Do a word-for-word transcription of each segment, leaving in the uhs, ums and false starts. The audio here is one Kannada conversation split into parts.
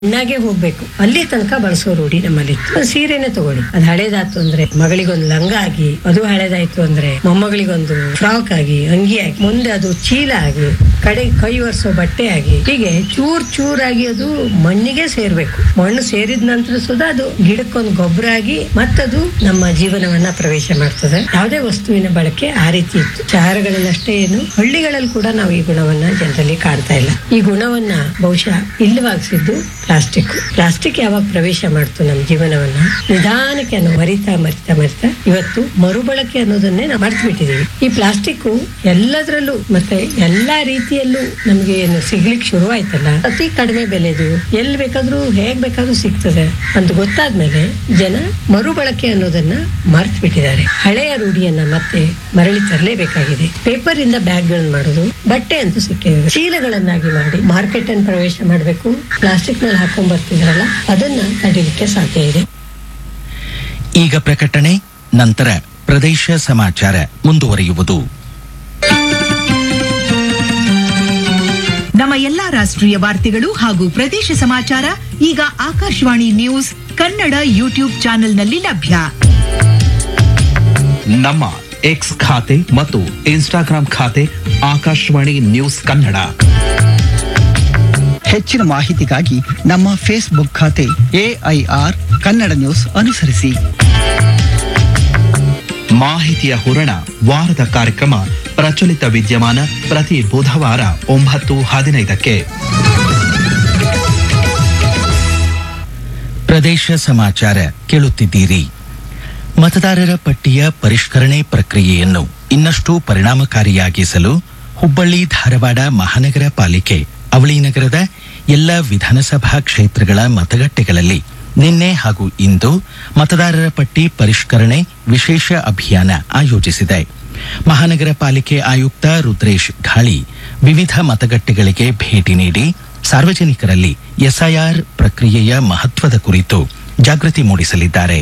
ಚೆನ್ನಾಗೆ ಹೋಗ್ಬೇಕು ಅಲ್ಲಿ ತನಕ ಬಳಸೋ ರೂಢಿ ನಮ್ಮಲ್ಲಿ ಇತ್ತು. ಸೀರೆನೆ ತಗೊಳ್ಳಿ, ಅದು ಹಳೇದಾಯ್ತು ಅಂದ್ರೆ ಮಗಳಿಗೊಂದು ಲಂಗ ಆಗಿ, ಅದು ಹಳೇದಾಯ್ತು ಅಂದ್ರೆ ಮೊಮ್ಮಗಳಿಗೊಂದು ಫ್ರಾಕ್ ಆಗಿ, ಅಂಗಿ ಆಗಿ, ಮುಂದೆ ಅದು ಚೀಲ ಆಗಿ, ಕಡೆ ಕೈ ಒರೆಸೋ ಬಟ್ಟೆ ಆಗಿ, ಹೀಗೆ ಚೂರ್ ಚೂರಾಗಿ ಅದು ಮಣ್ಣಿಗೆ ಸೇರ್ಬೇಕು. ಮಣ್ಣು ಸೇರಿದ ನಂತರ ಸುಧಾ ಅದು ಗಿಡಕ್ಕೊಂದು ಗೊಬ್ಬರ ಆಗಿ ಮತ್ತದು ನಮ್ಮ ಜೀವನವನ್ನ ಪ್ರವೇಶ ಮಾಡ್ತದೆ. ಯಾವುದೇ ವಸ್ತುವಿನ ಬಳಕೆ ಆ ರೀತಿ ಇತ್ತು. ಶಹರಗಳಲ್ಲಷ್ಟೇ ಏನು, ಹಳ್ಳಿಗಳಲ್ಲಿ ಕೂಡ ನಾವು ಈ ಗುಣವನ್ನ ಜನರಲ್ಲಿ ಕಾಣ್ತಾ ಇಲ್ಲ. ಈ ಗುಣವನ್ನ ಬಹುಶಃ ಇಲ್ಲವಾಗಿಸಿದ್ದು ಪ್ಲಾಸ್ಟಿಕ್. ಪ್ಲಾಸ್ಟಿಕ್ ಯಾವಾಗ ಪ್ರವೇಶ ಮಾಡ್ತು ನಮ್ಮ ಜೀವನವನ್ನ, ನಿಧಾನಕ್ಕೆ ನಾವು ಮರಿತಾ ಮರಿತಾ ಮರಿತಾ ಇವತ್ತು ಮರುಬಳಕೆ ಅನ್ನೋದನ್ನೇ ನಾವು ಮರ್ತು ಬಿಟ್ಟಿದೀವಿ. ಈ ಪ್ಲಾಸ್ಟಿಕ್ ಎಲ್ಲದರಲ್ಲೂ ಮತ್ತೆ ಎಲ್ಲಾ ರೀತಿಯಲ್ಲೂ ನಮ್ಗೆ ಏನು ಸಿಗ್ಲಿಕ್ಕೆ ಶುರು ಆಯ್ತಲ್ಲ, ಅತಿ ಕಡಿಮೆ ಬೆಲೆದು ಎಲ್ಲಿ ಬೇಕಾದ್ರೂ ಹೇಗ್ ಬೇಕಾದ್ರೂ ಸಿಗ್ತದೆ ಅಂತ ಗೊತ್ತಾದ್ಮೇಲೆ ಜನ ಮರುಬಳಕೆ ಅನ್ನೋದನ್ನ ಮರ್ತು ಬಿಟ್ಟಿದ್ದಾರೆ. ಹಳೆಯ ರೂಢಿಯನ್ನ ಮತ್ತೆ ಮರಳಿ ತರಲೇಬೇಕಾಗಿದೆ. ಪೇಪರ್ ಇಂದ ಬ್ಯಾಗ್ ಗಳನ್ನ ಮಾಡೋದು, ಬಟ್ಟೆ ಅಂತೂ ಸಿಕ್ಕಿದೆ, ಚೀಲಗಳನ್ನಾಗಿ ಮಾಡಿ ಮಾರ್ಕೆಟ್ ಅನ್ನು ಪ್ರವೇಶ ಮಾಡಬೇಕು. ಪ್ಲಾಸ್ಟಿಕ್ ನಲ್ಲಿ ಹಾಕೊಂಡ್ ಬರ್ತಿದ್ರಲ್ಲ, ಅದನ್ನ ತಡಿಲಿಕ್ಕೆ ಸಾಧ್ಯ ಇದೆ. ಈಗ ಪ್ರಕಟಣೆ, ನಂತರ ಪ್ರದೇಶ ಸಮಾಚಾರ ಮುಂದುವರಿಯುವುದು. ನಮ್ಮ ಎಲ್ಲಾ ರಾಷ್ಟ್ರೀಯ ವಾರ್ತೆಗಳು ಹಾಗೂ ಪ್ರದೇಶ ಸಮಾಚಾರ ಈಗ ಆಕಾಶವಾಣಿ ನ್ಯೂಸ್ ಕನ್ನಡ ಯೂಟ್ಯೂಬ್ ಚಾನೆಲ್ನಲ್ಲಿ ಲಭ್ಯ. ನಮ್ಮ ಎಕ್ಸ್ ಖಾತೆ ಮತ್ತು ಇನ್ಸ್ಟಾಗ್ರಾಂ ಖಾತೆ ಆಕಾಶವಾಣಿ ನ್ಯೂಸ್ ಕನ್ನಡ. ಹೆಚ್ಚಿನ ಮಾಹಿತಿಗಾಗಿ ನಮ್ಮ ಫೇಸ್ಬುಕ್ ಖಾತೆ ಎಐಆರ್ ಕನ್ನಡ ನ್ಯೂಸ್ ಅನುಸರಿಸಿ. ಮಾಹಿತಿಯ ಹೂರಣ, ವಾರದ ಕಾರ್ಯಕ್ರಮ ಪ್ರಚಲಿತ ವಿದ್ಯಮಾನ ಪ್ರತಿ ಬುಧವಾರ ಒಂಬತ್ತು ಹದಿನೈದಕ್ಕೆ. ಪ್ರದೇಶ ಸಮಾಚಾರ ಕೇಳುತ್ತಿದ್ದೀರಿ. ಮತದಾರರ ಪಟ್ಟಿಯ ಪರಿಷ್ಕರಣೆ ಪ್ರಕ್ರಿಯೆಯನ್ನು ಇನ್ನಷ್ಟು ಪರಿಣಾಮಕಾರಿಯಾಗಿಸಲು ಹುಬ್ಬಳ್ಳಿ ಧಾರವಾಡ ಮಹಾನಗರ ಪಾಲಿಕೆ ಅವಳಿ ನಗರದ ಎಲ್ಲ ವಿಧಾನಸಭಾ ಕ್ಷೇತ್ರಗಳ ಮತಗಟ್ಟೆಗಳಲ್ಲಿ ನಿನ್ನೆ ಹಾಗೂ ಇಂದು ಮತದಾರರ ಪಟ್ಟಿ ಪರಿಷ್ಕರಣೆ ವಿಶೇಷ ಅಭಿಯಾನ ಆಯೋಜಿಸಿದೆ. ಮಹಾನಗರ ಪಾಲಿಕೆ ಆಯುಕ್ತ ರುದ್ರೇಶ್ ಘಾಳಿ ವಿವಿಧ ಮತಗಟ್ಟೆಗಳಿಗೆ ಭೇಟಿ ನೀಡಿ ಸಾರ್ವಜನಿಕರಲ್ಲಿ ಎಸ್ಐಆರ್ ಪ್ರಕ್ರಿಯೆಯ ಮಹತ್ವದ ಕುರಿತು ಜಾಗೃತಿ ಮೂಡಿಸಲಿದ್ದಾರೆ.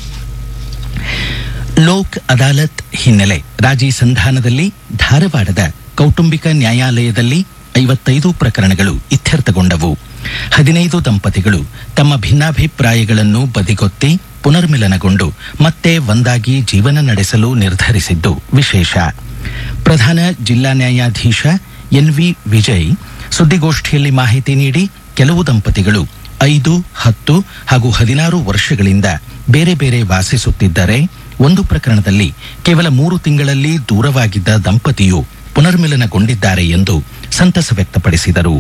ಲೋಕ್ ಅದಾಲತ್ ಹಿನ್ನೆಲೆ ರಾಜಿ ಸಂಧಾನದಲ್ಲಿ ಧಾರವಾಡದ ಕೌಟುಂಬಿಕ ನ್ಯಾಯಾಲಯದಲ್ಲಿ ಐವತ್ತೈದು ಪ್ರಕರಣಗಳು ಇತ್ಯರ್ಥಗೊಂಡವು. ಹದಿನೈದು ದಂಪತಿಗಳು ತಮ್ಮ ಭಿನ್ನಾಭಿಪ್ರಾಯಗಳನ್ನು ಬದಿಗೊತ್ತಿ ಪುನರ್ಮಿಲನಗೊಂಡು ಮತ್ತೆ ಒಂದಾಗಿ ಜೀವನ ನಡೆಸಲು ನಿರ್ಧರಿಸಿದ್ದು ವಿಶೇಷ. ಪ್ರಧಾನ ಜಿಲ್ಲಾ ನ್ಯಾಯಾಧೀಶ ಎನ್ವಿ ವಿಜಯ್ ಸುದ್ದಿಗೋಷ್ಠಿಯಲ್ಲಿ ಮಾಹಿತಿ ನೀಡಿ, ಕೆಲವು ದಂಪತಿಗಳು ಐದು, ಹತ್ತು ಹಾಗೂ ಹದಿನಾರು ವರ್ಷಗಳಿಂದ ಬೇರೆ ಬೇರೆ ವಾಸಿಸುತ್ತಿದ್ದರೆ, ಒಂದು ಪ್ರಕರಣದಲ್ಲಿ ಕೇವಲ ಮೂರು ತಿಂಗಳಲ್ಲಿ ದೂರವಾಗಿದ್ದ ದಂಪತಿಯು ಪುನರ್ಮಿಲನಗೊಂಡಿದ್ದಾರೆ ಎಂದು ಸಂತಸ ವ್ಯಕ್ತಪಡಿಸಿದರು.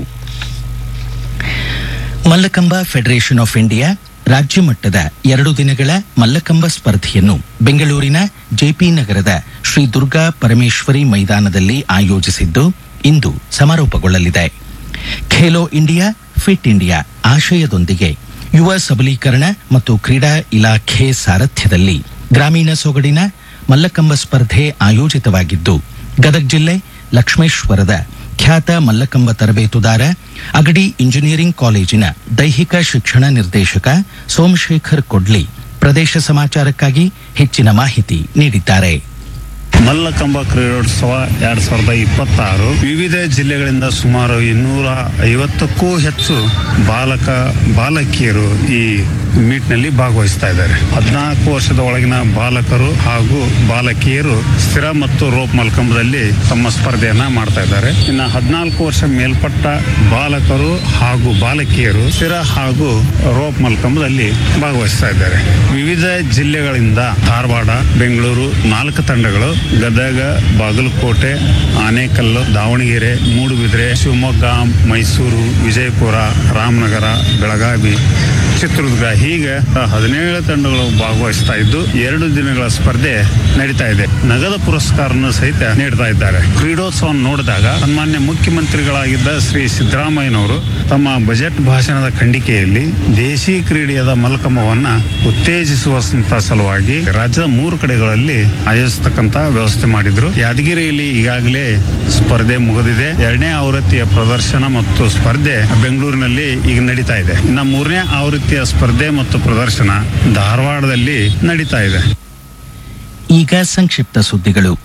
ಮಲ್ಲಕಂಬ ಫೆಡರೇಷನ್ ಆಫ್ ಇಂಡಿಯಾ ರಾಜ್ಯ ಮಟ್ಟದ ಎರಡು ದಿನಗಳ ಮಲ್ಲಕಂಬ ಸ್ಪರ್ಧೆಯನ್ನು ಬೆಂಗಳೂರಿನ ಜೆಪಿ ನಗರದ ಶ್ರೀ ದುರ್ಗಾ ಪರಮೇಶ್ವರಿ ಮೈದಾನದಲ್ಲಿ ಆಯೋಜಿಸಿದ್ದು ಇಂದು ಸಮಾರೋಪಗೊಳ್ಳಲಿದೆ. ಖೇಲೋ ಇಂಡಿಯಾ ಫಿಟ್ ಇಂಡಿಯಾ ಆಶಯದೊಂದಿಗೆ ಯುವ ಸಬಲೀಕರಣ ಮತ್ತು ಕ್ರೀಡಾ ಇಲಾಖೆ ಸಾರಥ್ಯದಲ್ಲಿ ಗ್ರಾಮೀಣ ಸೊಗಡಿನ ಮಲ್ಲಕಂಬ ಸ್ಪರ್ಧೆ ಆಯೋಜಿತವಾಗಿದ್ದು, ಗದಗ ಜಿಲ್ಲೆ ಲಕ್ಷ್ಮೇಶ್ವರದ ಖ್ಯಾತ ಮಲ್ಲಕಂಬ ತರಬೇತುದಾರ, ಅಗಡಿ ಇಂಜಿನಿಯರಿಂಗ್ ಕಾಲೇಜಿನ ದೈಹಿಕ ಶಿಕ್ಷಣ ನಿರ್ದೇಶಕ ಸೋಮಶೇಖರ್ ಕೊಡ್ಲಿ ಪ್ರದೇಶ ಸಮಾಚಾರಕ್ಕಾಗಿ ಹೆಚ್ಚಿನ ಮಾಹಿತಿ ನೀಡಿದ್ದಾರೆ. ಮಲ್ಲಕಂಬ ಕ್ರೀಡೋತ್ಸವ ಎರಡ್ ಸಾವಿರದ ಇಪ್ಪತ್ತಾರು ವಿವಿಧ ಜಿಲ್ಲೆಗಳಿಂದ ಸುಮಾರು ಇನ್ನೂರ ಐವತ್ತಕ್ಕೂ ಹೆಚ್ಚು ಬಾಲಕ ಬಾಲಕಿಯರು ಈ ಮೀಟ್ ನಲ್ಲಿ ಭಾಗವಹಿಸ್ತಾ ಇದ್ದಾರೆ. ಹದಿನಾಲ್ಕು ವರ್ಷದ ಒಳಗಿನ ಬಾಲಕರು ಹಾಗೂ ಬಾಲಕಿಯರು ಸ್ಥಿರ ಮತ್ತು ರೋಪ್ ಮಲ್ಲಕಂಬದಲ್ಲಿ ತಮ್ಮ ಸ್ಪರ್ಧೆಯನ್ನ ಮಾಡ್ತಾ ಇದ್ದಾರೆ. ಇನ್ನು ಹದಿನಾಲ್ಕು ವರ್ಷ ಮೇಲ್ಪಟ್ಟ ಬಾಲಕರು ಹಾಗೂ ಬಾಲಕಿಯರು ಸ್ಥಿರ ಹಾಗೂ ರೋಪ್ ಮಲ್ಲಕಂಬದಲ್ಲಿ ಭಾಗವಹಿಸ್ತಾ ಇದ್ದಾರೆ. ವಿವಿಧ ಜಿಲ್ಲೆಗಳಿಂದ ಧಾರವಾಡ, ಬೆಂಗಳೂರು ನಾಲ್ಕು ತಂಡಗಳು, ಗದಗ, ಬಾಗಲಕೋಟೆ, ಆನೇಕಲ್ಲು, ದಾವಣಗೆರೆ, ಮೂಡುಬಿದ್ರೆ, ಶಿವಮೊಗ್ಗ, ಮೈಸೂರು, ವಿಜಯಪುರ, ರಾಮನಗರ, ಬೆಳಗಾವಿ, ಚಿತ್ರದುರ್ಗ ಹೀಗೆ ಹದಿನೇಳು ತಂಡಗಳು ಭಾಗವಹಿಸ್ತಾ ಇದ್ದು ಎರಡು ದಿನಗಳ ಸ್ಪರ್ಧೆ ನಡೀತಾ ಇದೆ. ನಗದು ಪುರಸ್ಕಾರವನ್ನು ಸಹಿತ ನೀಡ್ತಾ ಇದ್ದಾರೆ. ಕ್ರೀಡೋತ್ಸವ ನೋಡಿದಾಗ ಸನ್ಮಾನ್ಯ ಮುಖ್ಯಮಂತ್ರಿಗಳಾಗಿದ್ದ ಶ್ರೀ ಸಿದ್ದರಾಮಯ್ಯನವರು ತಮ್ಮ ಬಜೆಟ್ ಭಾಷಣದ ಖಂಡಿಕೆಯಲ್ಲಿ ದೇಶಿ ಕ್ರೀಡೆಯಾದ ಮಲ್ಲಕಂಬವನ್ನ ಉತ್ತೇಜಿಸುವ ಸಲುವಾಗಿ ರಾಜ್ಯದ ಮೂರು ಕಡೆಗಳಲ್ಲಿ ಆಯೋಜಿಸತಕ್ಕಂತ ವ್ಯವಸ್ಥೆ ಮಾಡಿದ್ರು. ಯಾದಗಿರಿಯಲ್ಲಿ ಈಗಾಗಲೇ ಸ್ಪರ್ಧೆ ಮುಗಿದಿದೆ. ಎರಡನೇ ಆವೃತ್ತಿಯ ಪ್ರದರ್ಶನ ಮತ್ತು ಸ್ಪರ್ಧೆ ಬೆಂಗಳೂರಿನಲ್ಲಿ ಈಗ ನಡೀತಾ ಇದೆ. ಇನ್ನು ಮೂರನೇ ಆವೃತ್ತಿಯ ಸ್ಪರ್ಧೆ ಮತ್ತು ಪ್ರದರ್ಶನ ಧಾರವಾಡದಲ್ಲಿ ನಡೀತಾ ಇದೆ. ಈಗ ಸಂಕ್ಷಿಪ್ತ ಸುದ್ದಿಗಳು.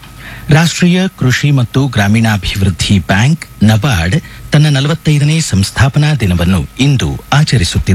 ರಾಷ್ಟ್ರೀಯ ಕೃಷಿ ಮತ್ತು ಗ್ರಾಮೀಣಾಭಿವೃದ್ಧಿ ಬ್ಯಾಂಕ್ ನಬಾರ್ಡ್ ತನ್ನ ನಲವತ್ತೈದನೇ ಸಂಸ್ಥಾಪನಾ ದಿನವನ್ನು ಇಂದು ಆಚರಿಸುತ್ತಿದೆ.